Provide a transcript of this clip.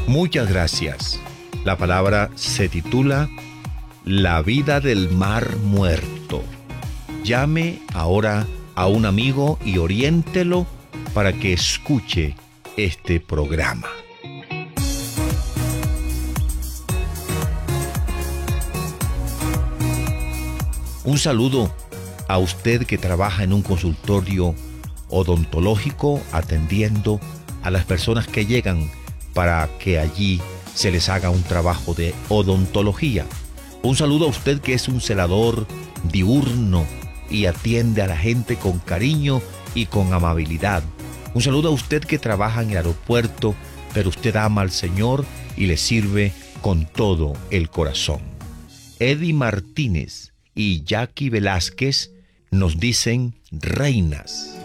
Muchas gracias. La palabra se titula La vida del mar muerto. Llame ahora a un amigo y oriéntelo para que escuche este programa. Un saludo a usted que trabaja en un consultorio odontológico atendiendo a las personas que llegan para que allí se les haga un trabajo de odontología. Un saludo a usted que es un celador diurno y atiende a la gente con cariño y con amabilidad. Un saludo a usted que trabaja en el aeropuerto, pero usted ama al Señor y le sirve con todo el corazón. Eddie Martínez y Jackie Velázquez nos dicen reinas.